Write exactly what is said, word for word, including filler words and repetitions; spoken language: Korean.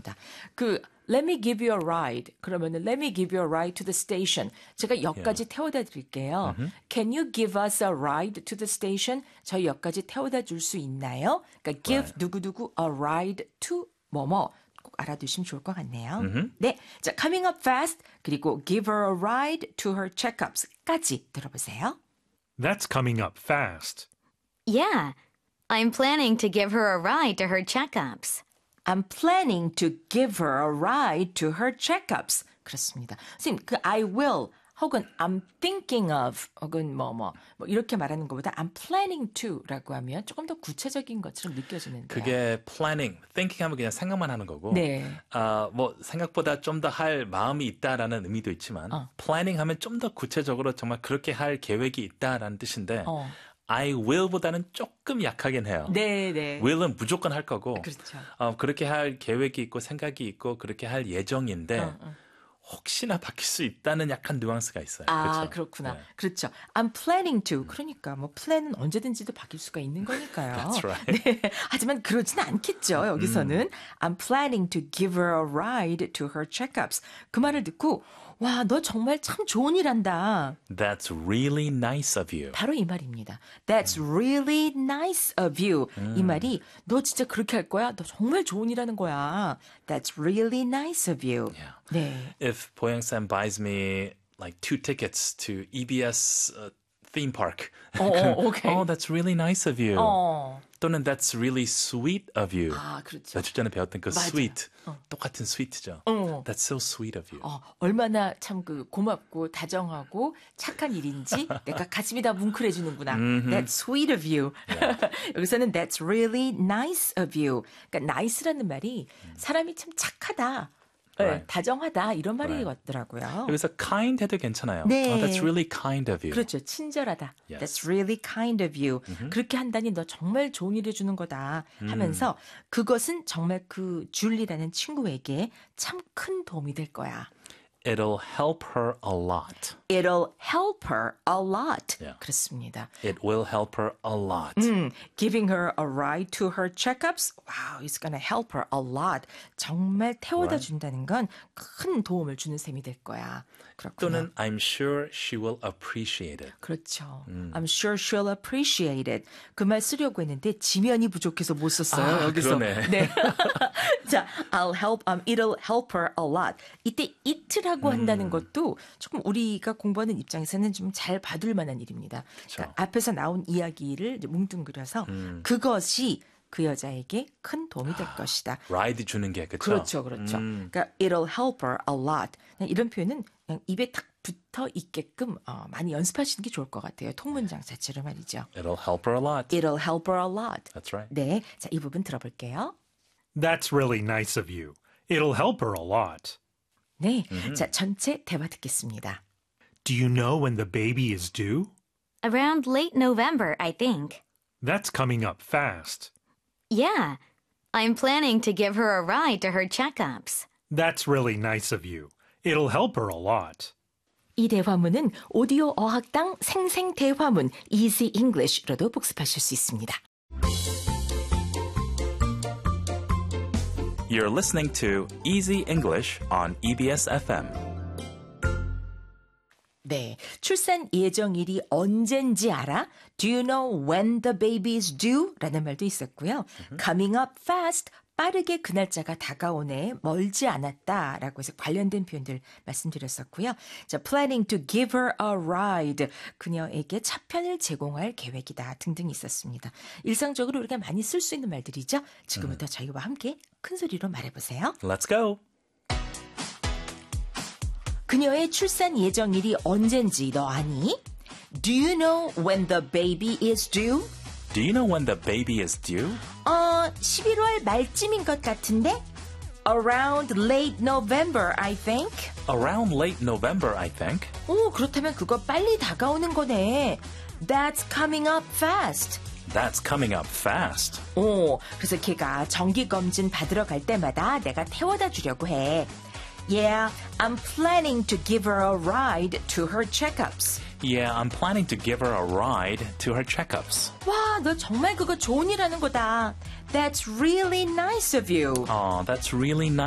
그렇습니다. 그 Let me give you a ride. 그러면은 Let me give you a ride to the station. 제가 역까지 yeah. 태워다 드릴게요. Mm-hmm. Can you give us a ride to the station? 저희 역까지 태워다 줄 수 있나요? 그러니까 give right. 누구누구 a ride to 뭐뭐. 꼭 알아두시면 좋을 것 같네요. Mm-hmm. 네, 자, coming up fast 그리고 give her a ride to her checkups까지 들어보세요. That's coming up fast. Yeah, I'm planning to give her a ride to her checkups. I'm planning to give her a ride to her checkups. 그렇습니다. 선생님, 그 I will 혹은 I'm thinking of 혹은 뭐, 뭐, 뭐 이렇게 말하는 것보다 I'm planning to라고 하면 조금 더 구체적인 것처럼 느껴지는데요. 그게 planning, thinking 하면 그냥 생각만 하는 거고 네. 어, 뭐 생각보다 좀 더 할 마음이 있다라는 의미도 있지만 어. planning 하면 좀 더 구체적으로 정말 그렇게 할 계획이 있다라는 뜻인데 어. I will보다는 조금 약하긴 해요. 네, 네. will은 무조건 할 거고 그렇죠. 어, 그렇게 할 계획이 있고 생각이 있고 그렇게 할 예정인데 어, 어. 혹시나 바뀔 수 있다는 약간 뉘앙스가 있어요. 아, 그렇죠? 그렇구나. 네. 그렇죠. I'm planning to. 그러니까 뭐 플랜은 언제든지도 바뀔 수가 있는 거니까요. That's right. 네. 하지만 그러진 않겠죠. 여기서는 음. I'm planning to give her a ride to her checkups. 그 말을 듣고 와, 너 정말 참 좋은 일 한다. That's really nice of you. 바로 이 말입니다. That's really nice of you. 음. 이 말이 너 진짜 그렇게 할 거야? 너 정말 좋은 일 하는 거야. That's really nice of you. Yeah. 네. If 보영 쌤 buys me like two tickets to E B S uh, theme park. 어, 어, okay. Oh, that's really nice of you. 어. 또는 that's really sweet of you. 아, 그렇죠. 며칠 전에 배웠던 그 맞아요. sweet. 어. 똑같은 sweet죠. 어. That's so sweet of you. 어, 얼마나 참 그 고맙고 다정하고 착한 일인지 내가 가슴이 다 뭉클해지는구나. Mm-hmm. That's sweet of you. Yeah. 여기서는 that's really nice of you. 그러니까 nice라는 말이 사람이 참 착하다. Right. 네, 다정하다 이런 말이 Right. 같더라고요. 여기서 kind 해도 괜찮아요. 네. Oh, that's really kind of you. 그렇죠. 친절하다. Yes. That's really kind of you. Mm-hmm. 그렇게 한다니 너 정말 좋은 일 해주는 거다 하면서 음. 그것은 정말 그 줄리라는 친구에게 참 큰 도움이 될 거야. It'll help her a lot. It'll help her a lot. Yeah. 그렇습니다. It will help her a lot. 음, giving her a ride to her checkups. Wow, it's gonna help her a lot. 정말 태워다 right. 준다는 건 큰 도움을 주는 셈이 될 거야. 그렇구나. 또는 I'm sure she will appreciate it. 그렇죠. 음. I'm sure she'll appreciate it. 그 말 쓰려고 했는데 지면이 부족해서 못 썼어요. 아, 여기서. 그러네. 네. 자, I'll help. Um, it'll help her a lot. 이때 it라고 음. 한다는 것도 조금 우리가 공부하는 입장에서는 좀 잘 봐둘 만한 일입니다. 그러니까 앞에서 나온 이야기를 뭉뚱그려서 음. 그것이 그 여자에게 큰 도움이 될 것이다. 라이드 주는 게 그렇죠. 그렇죠, 그렇죠. 음. 그러니까 it'll help her a lot. 그냥 이런 표현은 그냥 입에 탁 붙어 있게끔 어, 많이 연습하시는 게 좋을 것 같아요. 통문장 자체로 말이죠. It'll help her a lot. It'll help her a lot. That's right. 네, 자, 이 부분 들어볼게요. That's really nice of you. It'll help her a lot. 네, mm-hmm. 자, 전체 대화 듣겠습니다. Do you know when the baby is due? Around late November, I think. That's coming up fast. Yeah, I'm planning to give her a ride to her checkups. That's really nice of you. It'll help her a lot. 이 대화문은 오디오 어학당 생생 대화문 Easy English로도 복습하실 수 있습니다. You're listening to Easy English on E B S F M. 네, 출산 예정일이 언젠지 알아? Do you know when the baby is due? 라는 말도 있었고요. Mm-hmm. Coming up fast, 빠르게 그 날짜가 다가오네, 멀지 않았다 라고 해서 관련된 표현들 말씀드렸었고요. 자, planning to give her a ride, 그녀에게 차편을 제공할 계획이다 등등 있었습니다. 일상적으로 우리가 많이 쓸 수 있는 말들이죠. 지금부터 mm. 저희와 함께 큰 소리로 말해보세요. Let's go! 그녀의 출산 예정일이 언젠지 너 아니? Do you know when the baby is due? Do you know when the baby is due? 어, 십일월 말쯤인 것 같은데? Around late November, I think. Around late November, I think. 오, 그렇다면 그거 빨리 다가오는 거네. That's coming up fast. That's coming up fast. 오, 그래서 걔가 정기검진 받으러 갈 때마다 내가 태워다 주려고 해. Yeah, I'm planning to give her a ride to her checkups. Yeah, I'm planning to give her a ride to her checkups. 와, 너 정말 그거 좋은 일 하는 거다. That's really nice of you. Oh, that's really nice.